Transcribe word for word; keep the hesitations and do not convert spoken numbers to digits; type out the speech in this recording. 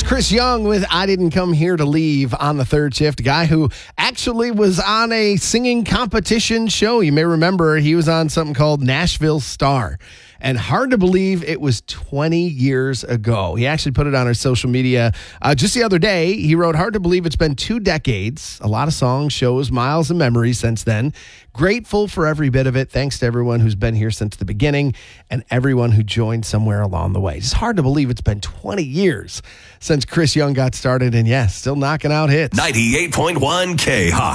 Chris Young with I Didn't Come Here to Leave on the third shift. A guy who actually was on a singing competition show. You may remember he was on something called Nashville Star. And hard to believe it was twenty years ago. He actually put it on our social media uh, just the other day. He wrote, hard to believe it's been two decades. A lot of songs, shows, miles, and memories since then. Grateful for every bit of it. Thanks to everyone who's been here since the beginning and everyone who joined somewhere along the way. It's hard to believe it's been twenty years since Chris Young got started. And yes, still knocking out hits. ninety-eight point one K Hawk.